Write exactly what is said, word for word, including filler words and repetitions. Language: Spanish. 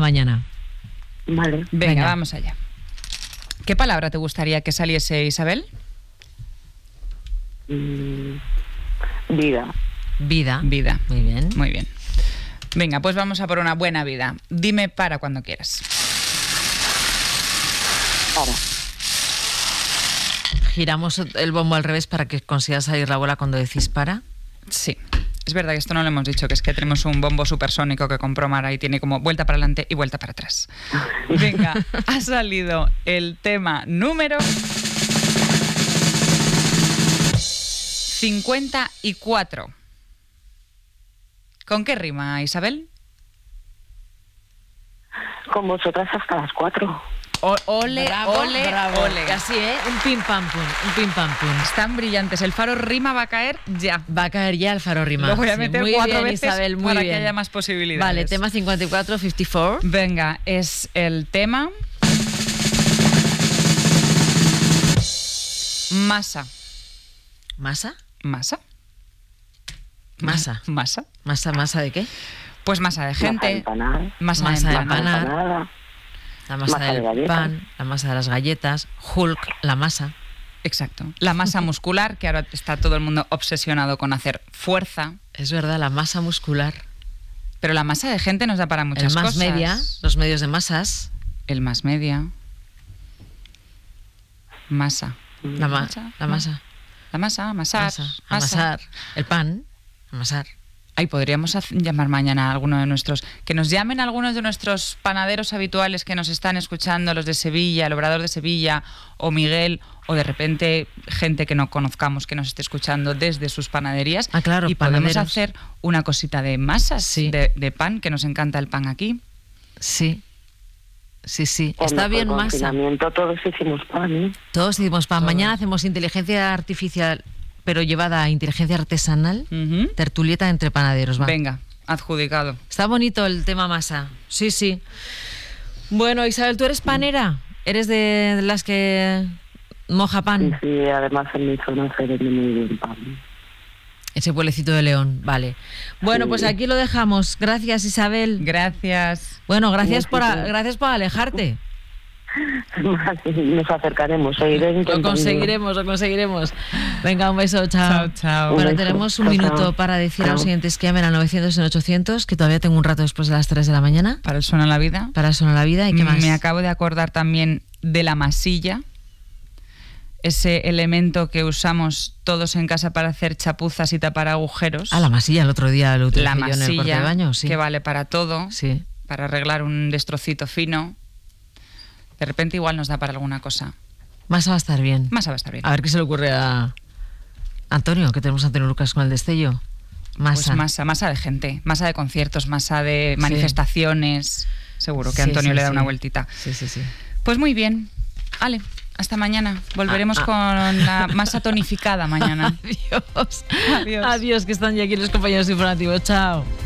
mañana. Vale. Venga, Venga. vamos allá. ¿Qué palabra te gustaría que saliese, Isabel? Mm, vida. Vida. Vida. Muy bien. Muy bien. Venga, pues vamos a por una buena vida. Dime para cuando quieras. Para. Giramos el bombo al revés para que consigas salir la bola cuando decís para. Sí. Es verdad que esto no lo hemos dicho, que es que tenemos un bombo supersónico que compró Mara y tiene como vuelta para adelante y vuelta para atrás. Venga, ha salido el tema número cincuenta y cuatro. ¿Con qué rima, Isabel? Con vosotras hasta las cuatro. O- ole, Bravo, ole, bravo. ole. Así, ¿eh? Un pim pam pum, un pim pam pum. Están brillantes. El faro rima va a caer ya. Va a caer ya el faro rima. Lo voy a Sí, meter muy cuatro bien, veces Isabel, muy para bien. que haya más posibilidades. Vale, tema cincuenta y cuatro, cincuenta y cuatro. Venga, es el tema masa. ¿Masa? ¿Masa? Masa. ¿Masa? ¿Masa, masa de qué? Pues masa de Masa de gente. empanada. Masa, Masa de de empanada. empanada. Empanada. La masa, Masa de del galletas. pan, la masa de las galletas, Hulk, la masa. Exacto. La masa muscular, que ahora está todo el mundo obsesionado con hacer fuerza. Es verdad, la masa muscular. Pero la masa de gente nos da para muchas El más cosas. media, los medios de masas. El más media. Masa. La, ma- Masa, la masa. La masa, amasar. masa. masa. Amasar. El pan. Amasar. Ay, podríamos haz- llamar mañana a alguno de nuestros... Que nos llamen algunos de nuestros panaderos habituales que nos están escuchando, los de Sevilla, el Obrador de Sevilla, o Miguel, o de repente gente que no conozcamos que nos esté escuchando desde sus panaderías. Ah, claro, y podemos panaderos. hacer una cosita de masas, Sí. de, de pan, que nos encanta el pan aquí. Sí. Sí, sí. Cuando Está fue bien el masa. confinamiento, todos hicimos pan, ¿eh? Todos decimos pan. Todos. Mañana hacemos inteligencia artificial, pero llevada a inteligencia artesanal. Ujú. Tertulieta entre panaderos. Va. Venga, adjudicado. Está bonito el tema masa. Sí, sí. Bueno, Isabel, ¿tú eres panera? ¿Eres de las que moja Sí, pan? sí, además en mi zona se vende muy bien pan. Ese pueblecito de León, vale. Bueno, Sí. pues aquí lo dejamos. Gracias, Isabel. Gracias. Bueno, gracias por, a- Gracias. gracias por alejarte. Nos acercaremos, seguiré Lo intentando. conseguiremos, lo conseguiremos. Venga, un beso, chao. Chao, chao. Bueno, Un beso. tenemos un Chao, minuto chao. para decir a los Chao. siguientes que llamen al novecientos en ochocientos, que todavía tengo un rato después de las tres de la mañana, Para el Suena la Vida. para Sonar la Vida. ¿Y qué más? Me acabo de acordar también de la masilla, ese elemento que usamos todos en casa para hacer chapuzas y tapar agujeros. Ah, la masilla, el otro día lo utilicé La yo en el cuarto de masilla, baño, sí. que vale para todo, Sí. para arreglar un destrocito fino. De repente igual nos da para alguna cosa. Masa va a estar bien. Masa va a estar bien. A ver qué se le ocurre a Antonio, que tenemos a Antonio Lucas con el destello. Masa. Pues masa, masa de gente, masa de conciertos, masa de manifestaciones. Seguro que Sí, Antonio sí, le da sí. una vueltita. Sí, sí, sí. Pues muy bien. Ale, hasta mañana. Volveremos Ah, ah. con la masa tonificada mañana. Adiós. Adiós. Adiós, que están ya aquí los compañeros informativos. Chao.